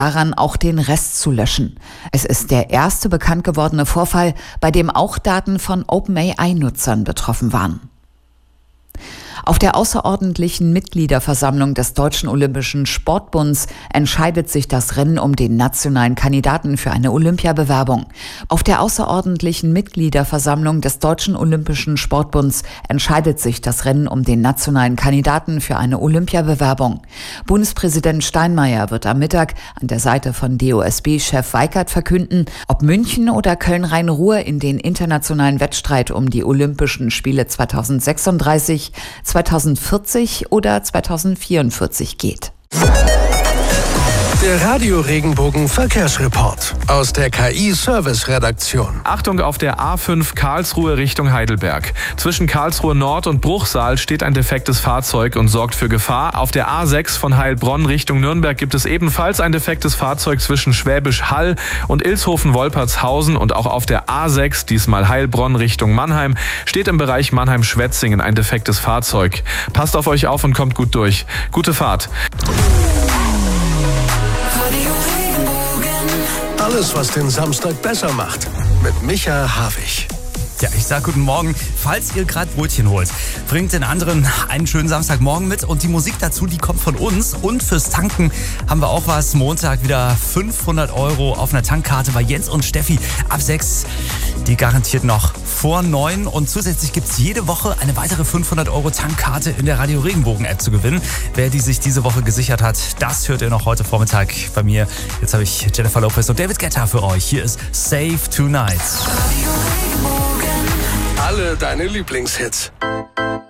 daran, auch den Rest zu löschen. Es ist der erste bekannt gewordene Vorfall, bei dem auch Daten von OpenAI-Nutzern betroffen waren. Auf der außerordentlichen Mitgliederversammlung des Deutschen Olympischen Sportbunds entscheidet sich das Rennen um den nationalen Kandidaten für eine Olympiabewerbung. Auf der außerordentlichen Mitgliederversammlung des Deutschen Olympischen Sportbunds entscheidet sich das Rennen um den nationalen Kandidaten für eine Olympiabewerbung. Bundespräsident Steinmeier wird am Mittag an der Seite von DOSB-Chef Weikert verkünden, ob München oder Köln-Rhein-Ruhr in den internationalen Wettstreit um die Olympischen Spiele 2036, 2040 oder 2044 geht. Der Radio-Regenbogen Verkehrsreport aus der KI-Service-Redaktion. Achtung, auf der A5 Karlsruhe Richtung Heidelberg. Zwischen Karlsruhe Nord und Bruchsal steht ein defektes Fahrzeug und sorgt für Gefahr. Auf der A6 von Heilbronn Richtung Nürnberg gibt es ebenfalls ein defektes Fahrzeug zwischen Schwäbisch Hall und Ilshofen-Wolpertshausen. Und auch auf der A6, diesmal Heilbronn Richtung Mannheim, steht im Bereich Mannheim-Schwetzingen ein defektes Fahrzeug. Passt auf euch auf und kommt gut durch. Gute Fahrt. Alles, was den Samstag besser macht. Mit Micha Havig. Ja, ich sag guten Morgen. Falls ihr gerade Brötchen holt, bringt den anderen einen schönen Samstagmorgen mit. Und die Musik dazu, die kommt von uns. Und fürs Tanken haben wir auch was. Montag wieder 500 € auf einer Tankkarte bei Jens und Steffi ab 6. Die garantiert noch vor 9. Und zusätzlich gibt's jede Woche eine weitere 500 € Tankkarte in der Radio Regenbogen App zu gewinnen. Wer die sich diese Woche gesichert hat, das hört ihr noch heute Vormittag bei mir. Jetzt habe ich Jennifer Lopez und David Guetta für euch. Hier ist Save Tonight. Alle deine Lieblingshits.